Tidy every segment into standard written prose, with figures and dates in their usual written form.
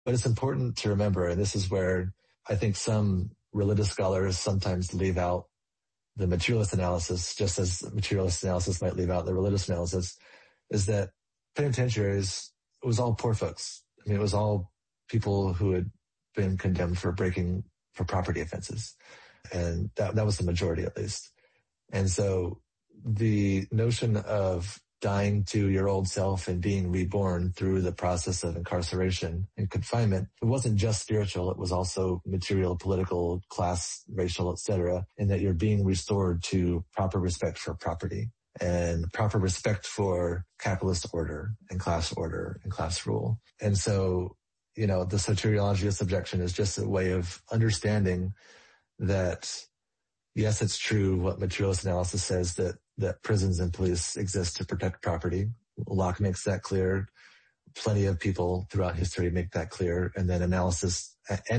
But it's important to remember, and this is where I think some religious scholars sometimes leave out the materialist analysis, just as materialist analysis might leave out the religious analysis, is that penitentiaries, it was all poor folks. I mean, it was all people who had been condemned for property offenses. And that was the majority, at least. And so the notion of dying to your old self and being reborn through the process of incarceration and confinement, it wasn't just spiritual, it was also material, political, class, racial, etc., and that you're being restored to proper respect for property and proper respect for capitalist order and class rule. And so, the soteriology of subjection is just a way of understanding that, yes, it's true what materialist analysis says, that prisons and police exist to protect property. Locke makes that clear. Plenty of people throughout history make that clear. And then analysts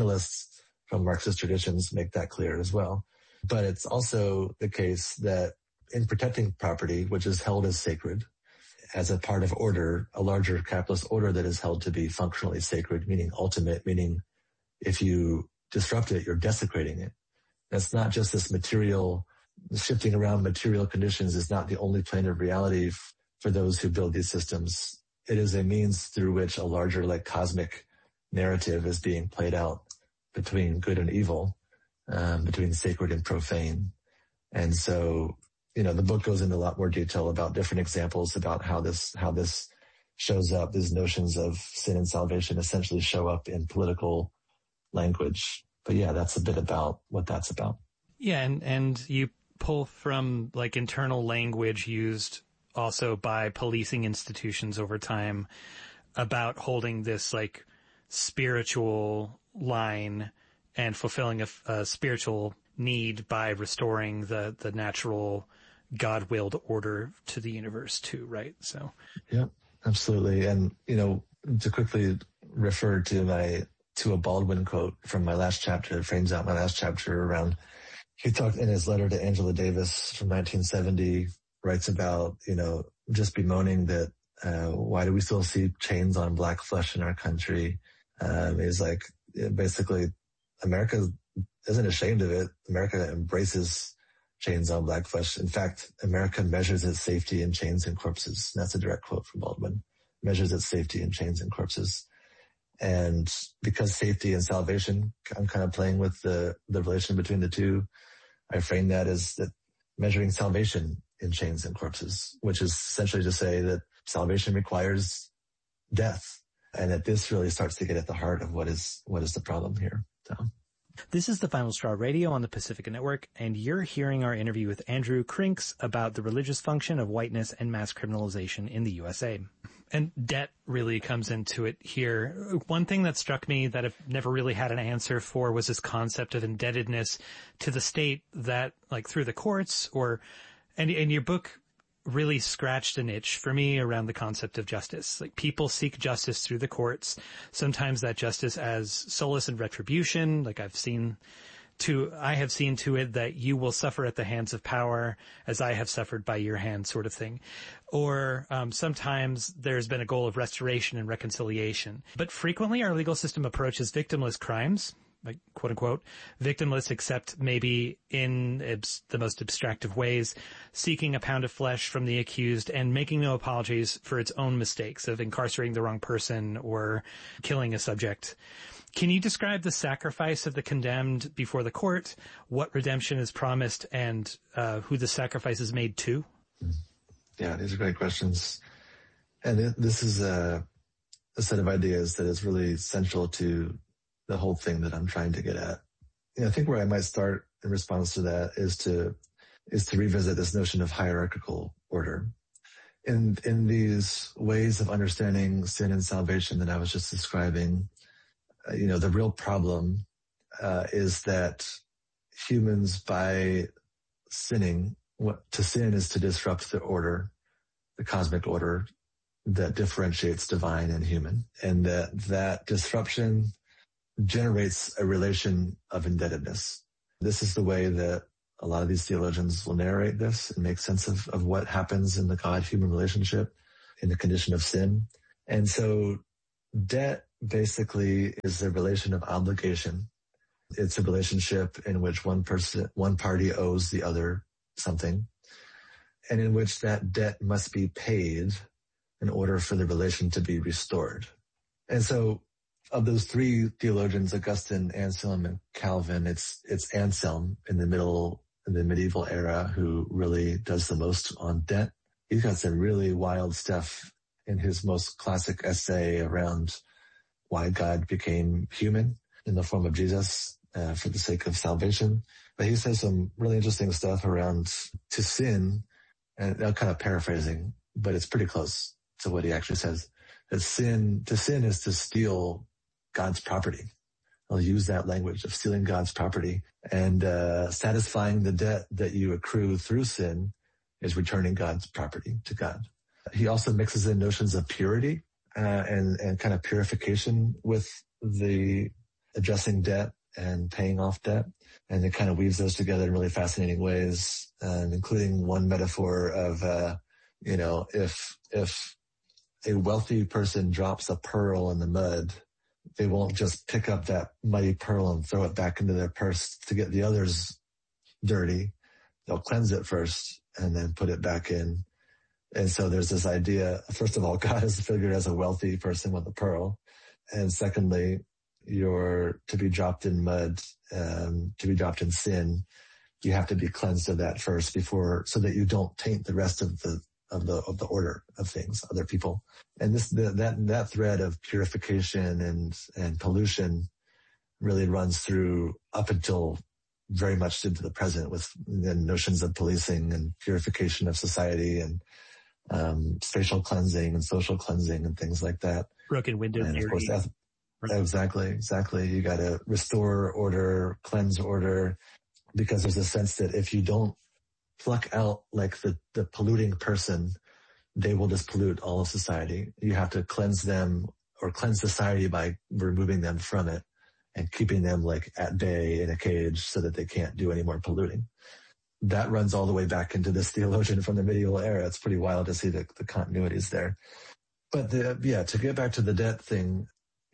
from Marxist traditions make that clear as well. But it's also the case that in protecting property, which is held as sacred, as a part of order, a larger capitalist order that is held to be functionally sacred, meaning ultimate, meaning if you disrupt it, you're desecrating it. That's not just this material, shifting around material conditions is not the only plane of reality for those who build these systems. It is a means through which a larger, cosmic narrative is being played out between good and evil, between sacred and profane. And so, the book goes into a lot more detail about different examples about how this shows up. These notions of sin and salvation essentially show up in political language. But yeah, that's a bit about what that's about. Yeah, and you pull from internal language used also by policing institutions over time about holding this spiritual line and fulfilling a spiritual need by restoring the natural God-willed order to the universe too, right? So. Yeah, absolutely. And, to quickly refer to a Baldwin quote from my last chapter, it frames out my last chapter around, he talked in his letter to Angela Davis from 1970, writes about, just bemoaning that, why do we still see chains on black flesh in our country? He's basically, America isn't ashamed of it. America embraces chains on black flesh. In fact, America measures its safety in chains and corpses. That's a direct quote from Baldwin. Measures its safety in chains and corpses. And because safety and salvation, I'm kind of playing with the relation between the two. I frame that as that measuring salvation in chains and corpses, which is essentially to say that salvation requires death. And that this really starts to get at the heart of what is the problem here. So. This is the Final Straw Radio on the Pacifica Network, and you're hearing our interview with Andrew Krinks about the religious function of whiteness and mass criminalization in the USA. And debt really comes into it here. One thing that struck me that I've never really had an answer for was this concept of indebtedness to the state that, through the courts and your book really scratched an itch for me around the concept of justice. People seek justice through the courts, sometimes that justice as solace and retribution. I have seen to it that you will suffer at the hands of power as I have suffered by your hand, sort of thing. Or sometimes there's been a goal of restoration and reconciliation. But frequently our legal system approaches victimless crimes, quote unquote, victimless, except maybe in the most abstractive ways, seeking a pound of flesh from the accused and making no apologies for its own mistakes of incarcerating the wrong person or killing a subject. Can you describe the sacrifice of the condemned before the court, what redemption is promised, and who the sacrifice is made to? Yeah, these are great questions. And this is a set of ideas that is really central to the whole thing that I'm trying to get at. I think where I might start in response to that is to revisit this notion of hierarchical order. In these ways of understanding sin and salvation that I was just describing, the real problem is that humans, by sinning, to sin is to disrupt the order, the cosmic order that differentiates divine and human, and that disruption generates a relation of indebtedness. This is the way that a lot of these theologians will narrate this and make sense of what happens in the God-human relationship in the condition of sin. And so debt basically is a relation of obligation. It's a relationship in which one party owes the other something, and in which that debt must be paid in order for the relation to be restored. And so of those three theologians, Augustine, Anselm, and Calvin, it's Anselm in the medieval era who really does the most on debt. He's got some really wild stuff in his most classic essay around why God became human in the form of Jesus for the sake of salvation. But he says some really interesting stuff around to sin, and I'm kind of paraphrasing, but it's pretty close to what he actually says. That to sin is to steal God's property. I'll use that language of stealing God's property, and satisfying the debt that you accrue through sin is returning God's property to God. He also mixes in notions of purity and kind of purification with the addressing debt and paying off debt. And it kind of weaves those together in really fascinating ways, including one metaphor of, if a wealthy person drops a pearl in the mud, they won't just pick up that muddy pearl and throw it back into their purse to get the others dirty. They'll cleanse it first and then put it back in. And so there's this idea, first of all, God is figured as a wealthy person with a pearl. And secondly, you're to be dropped in mud, to be dropped in sin. You have to be cleansed of that first so that you don't taint the rest of the order of things, other people. And that thread of purification and pollution really runs through up until very much into the present with the notions of policing and purification of society and spatial cleansing and social cleansing and things like that. Broken window and of course, exactly. You got to restore order, cleanse order, because there's a sense that if you don't pluck out like the polluting person, they will just pollute all of society. You have to cleanse them or cleanse society by removing them from it and keeping them like at bay in a cage so that they can't do any more polluting. That runs all the way back into this theologian from the medieval era. It's pretty wild to see the continuities there. But to get back to the debt thing,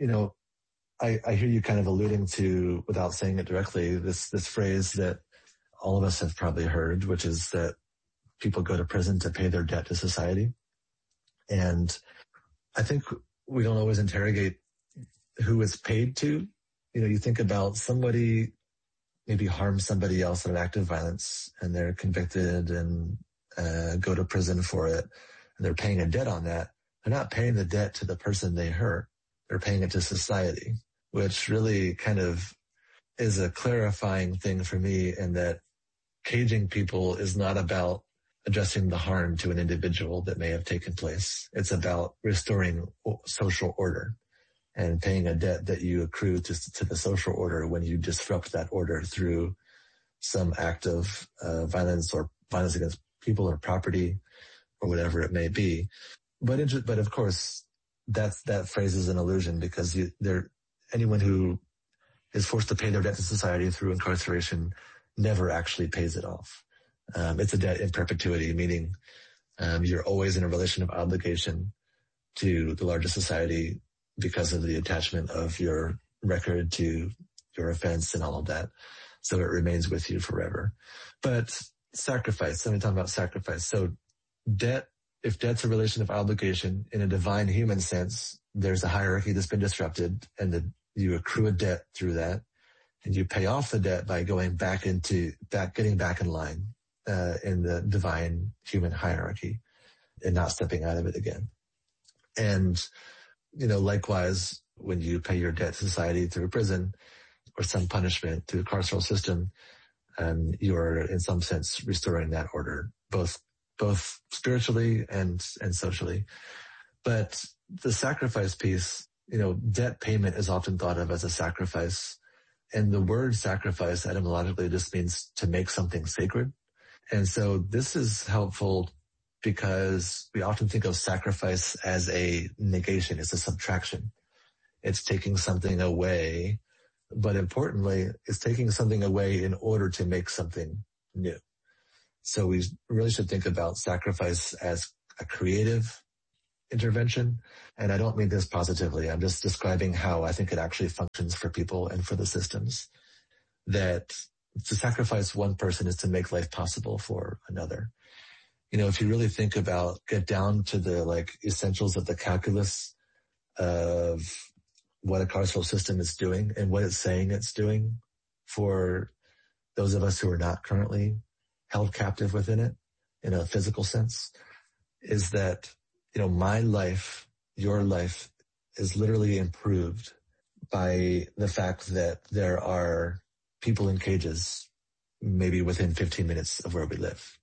I hear you kind of alluding to, without saying it directly, this phrase that all of us have probably heard, which is that people go to prison to pay their debt to society. And I think we don't always interrogate who it's paid to. You think about somebody maybe harms somebody else in an act of violence and they're convicted and go to prison for it, and they're paying a debt on that. They're not paying the debt to the person they hurt. They're paying it to society, which really kind of is a clarifying thing for me, in that caging people is not about addressing the harm to an individual that may have taken place. It's about restoring social order and paying a debt that you accrue to the social order when you disrupt that order through some act of violence or violence against people or property or whatever it may be. But of course, that phrase is an illusion, because anyone who is forced to pay their debt to society through incarceration never actually pays it off. It's a debt in perpetuity, meaning you're always in a relation of obligation to the larger society because of the attachment of your record to your offense and all of that. So it remains with you forever. But sacrifice, let me talk about sacrifice. So if debt's a relation of obligation in a divine human sense, there's a hierarchy that's been disrupted, and you accrue a debt through that, and you pay off the debt by getting back in line in the divine human hierarchy and not stepping out of it again. And, likewise, when you pay your debt to society through prison or some punishment through the carceral system, you're in some sense restoring that order, both spiritually and socially. But the sacrifice piece, debt payment is often thought of as a sacrifice. And the word sacrifice etymologically just means to make something sacred. And so this is helpful because we often think of sacrifice as a negation. It's a subtraction. It's taking something away, but importantly, it's taking something away in order to make something new. So we really should think about sacrifice as a creative intervention. And I don't mean this positively. I'm just describing how I think it actually functions for people and for the systems. That to sacrifice one person is to make life possible for another. If you really think about, get down to the essentials of the calculus of what a carceral system is doing and what it's saying it's doing for those of us who are not currently held captive within it in a physical sense, is that, my life, your life is literally improved by the fact that there are people in cages maybe within 15 minutes of where we live.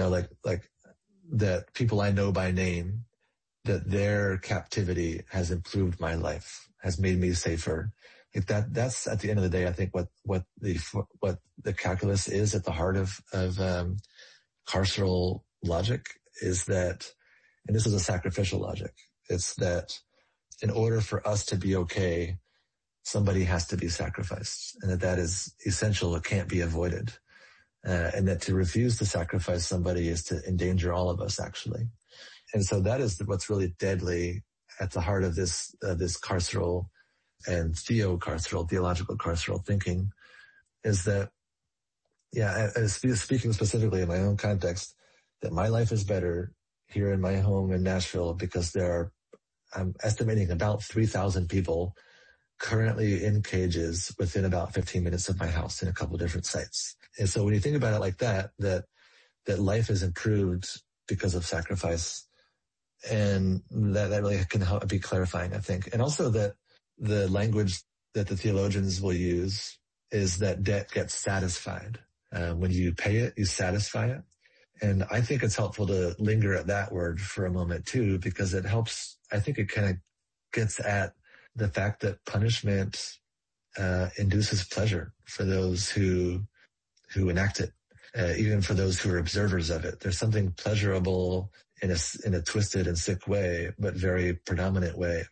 That people I know by name, that their captivity has improved my life, has made me safer. That's at the end of the day, I think what the calculus is at the heart of carceral logic is that, and this is a sacrificial logic, it's that in order for us to be okay, somebody has to be sacrificed, and that is essential. It can't be avoided. And that to refuse to sacrifice somebody is to endanger all of us, actually. And so that is what's really deadly at the heart of this carceral and theological carceral thinking, is that, speaking specifically in my own context, that my life is better here in my home in Nashville because I'm estimating about 3,000 people currently in cages within about 15 minutes of my house in a couple of different sites. And so when you think about it like that life is improved because of sacrifice, and that really can help be clarifying, I think. And also that the language that the theologians will use is that debt gets satisfied. When you pay it, you satisfy it. And I think it's helpful to linger at that word for a moment too, because it helps. I think it kind of gets at the fact that punishment induces pleasure for those who enact it, even for those who are observers of it. There's something pleasurable in a twisted and sick way, but very prominent way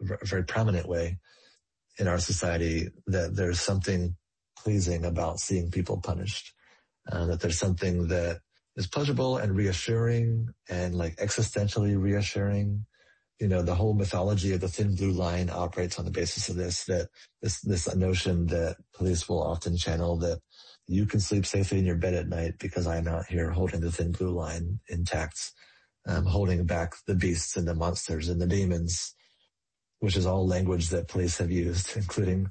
in our society, that there's something pleasing about seeing people punished. That there's something that is pleasurable and reassuring and existentially reassuring. The whole mythology of the thin blue line operates on the basis of this notion that police will often channel, that you can sleep safely in your bed at night because I'm out here holding the thin blue line intact, holding back the beasts and the monsters and the demons, which is all language that police have used, including,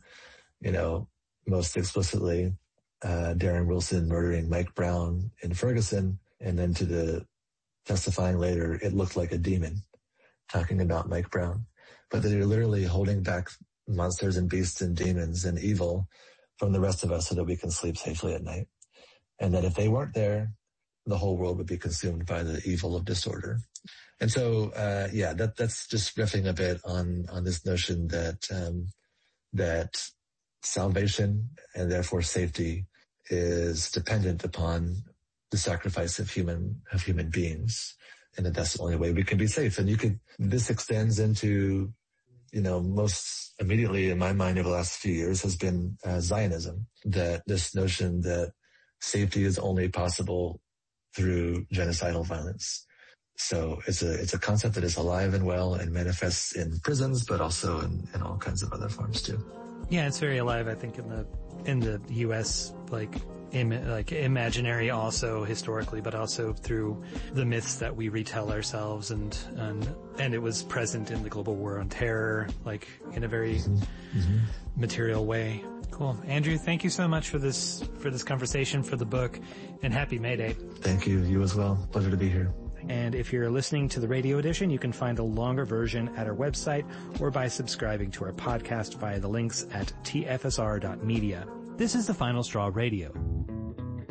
most explicitly, Darren Wilson murdering Mike Brown in Ferguson, and then to the testifying later, it looked like a demon, talking about Mike Brown. But that you're literally holding back monsters and beasts and demons and evil from the rest of us so that we can sleep safely at night. And that if they weren't there, the whole world would be consumed by the evil of disorder. And so, that's just riffing a bit on this notion that salvation and therefore safety is dependent upon the sacrifice of human beings, and that's the only way we can be safe. And this extends into, most immediately in my mind over the last few years has been Zionism, that this notion that safety is only possible through genocidal violence. So it's a concept that is alive and well and manifests in prisons, but also in all kinds of other forms too. Yeah, it's very alive, I think, in the U.S., imaginary also historically, but also through the myths that we retell ourselves, and it was present in the global war on terror, in a very material way. Cool. Andrew, thank you so much for this conversation, for the book, and happy May Day. Thank you. You as well. Pleasure to be here. And if you're listening to the radio edition, you can find a longer version at our website or by subscribing to our podcast via the links at tfsr.media. This is The Final Straw Radio.